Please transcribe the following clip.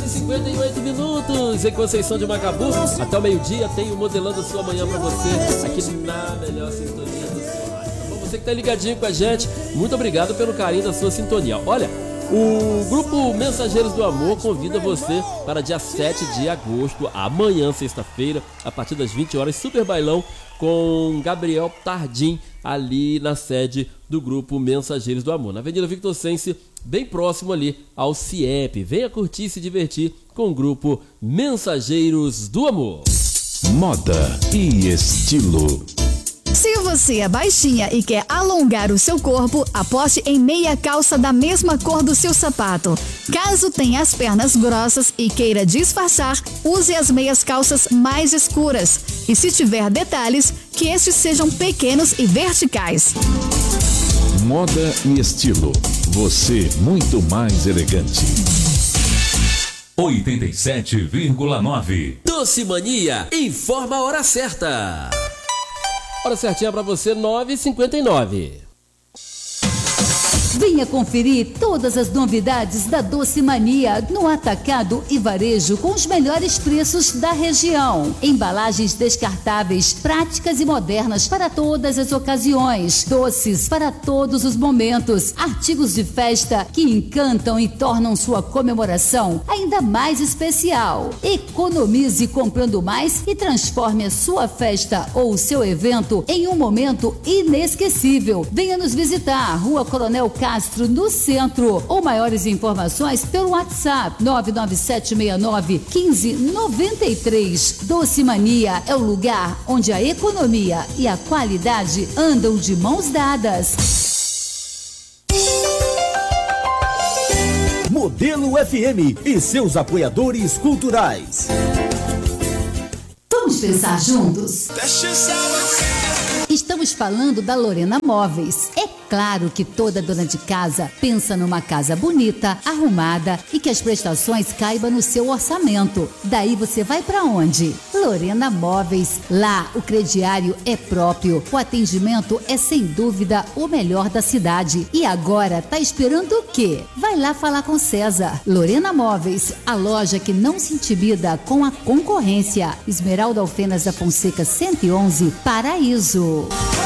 9h58 em Conceição de Macabu. Até o meio-dia tem o Modelando Sua Manhã pra você, aqui na melhor sintonia do seu rádio. Então, você que tá ligadinho com a gente, muito obrigado pelo carinho da sua sintonia. Olha, o grupo Mensageiros do Amor convida você para dia 7 de agosto, amanhã, sexta-feira, a partir das 20 horas, super bailão com Gabriel Tardim, ali na sede do grupo Mensageiros do Amor, na Avenida Victor Sense, bem próximo ali ao CIEP. Venha curtir e se divertir com o grupo Mensageiros do Amor. Moda e estilo. Se você é baixinha e quer alongar o seu corpo, aposte em meia calça da mesma cor do seu sapato. Caso tenha as pernas grossas e queira disfarçar, use as meias calças mais escuras. E se tiver detalhes, que estes sejam pequenos e verticais. Moda e estilo. Você muito mais elegante. 87,9. Doce Mania informa a hora certa. Hora certinha pra você, 9h59. Venha conferir todas as novidades da Doce Mania no atacado e varejo com os melhores preços da região. Embalagens descartáveis, práticas e modernas para todas as ocasiões. Doces para todos os momentos. Artigos de festa que encantam e tornam sua comemoração ainda mais especial. Economize comprando mais e transforme a sua festa ou o seu evento em um momento inesquecível. Venha nos visitar, Rua Coronel Castro, no centro, ou maiores informações pelo WhatsApp 99769-1593. Doce Mania é o lugar onde a economia e a qualidade andam de mãos dadas. Modelo FM e seus apoiadores culturais. Vamos pensar juntos? Estamos falando da Lorena Móveis. É claro que toda dona de casa pensa numa casa bonita, arrumada e que as prestações caibam no seu orçamento. Daí você vai para onde? Lorena Móveis. Lá o crediário é próprio. O atendimento é sem dúvida o melhor da cidade. E agora tá esperando o quê? Vai lá falar com César. Lorena Móveis, a loja que não se intimida com a concorrência. Esmeralda Alfenas da Fonseca 111, Paraíso.